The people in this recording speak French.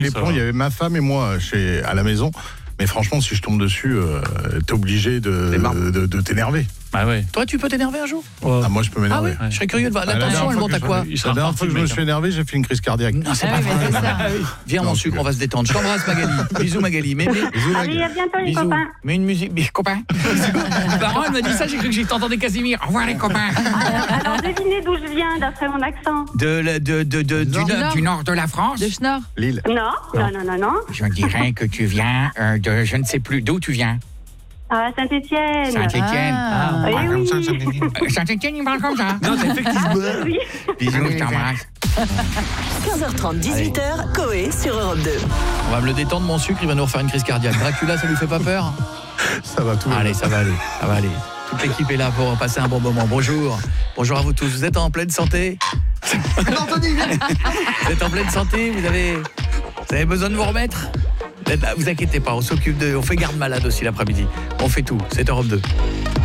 Les plombs, il y avait ma femme et moi à la maison. Mais franchement, si je tombe dessus, t'es obligé de t'énerver. Ah ouais. Toi, tu peux t'énerver un jour ? Ah, moi, je peux m'énerver. Je serais curieux de voir. La tension, elle monte à quoi ? La dernière fois que je me suis énervé, j'ai fait une crise cardiaque. Non, c'est pas vrai. Viens, mon sucre, on va se détendre. Je t'embrasse, Magali. Bisous, Magali. Allez, à bientôt, les copains. Mais une musique. Mais copains. Parents, elle m'a dit ça, j'ai cru que j'entendais Casimir. Au revoir, les copains. Alors, devinez d'où je viens, d'après mon accent. Du nord de la France. De Schnorr. Lille. Non. Je dirais que tu viens de. Je ne sais plus. D'où tu viens ? Ah, Saint-Étienne. Saint-Étienne. Oui. Saint-Étienne, il parle comme ça. Non, effectivement. Oui. Bisous, je t'embrasse. 15h30, 18h, Coé sur Europe 2. On va me le détendre, mon sucre, il va nous refaire une crise cardiaque. Dracula, ça lui fait pas peur ? Ça va tout. Allez, ça va aller. Toute l'équipe est là pour passer un bon moment. Bonjour à vous tous. Vous êtes en pleine santé ? Vous êtes en pleine santé ? Vous avez besoin de vous remettre ? Vous inquiétez pas, on fait garde malade aussi l'après-midi. On fait tout, c'est Europe 2.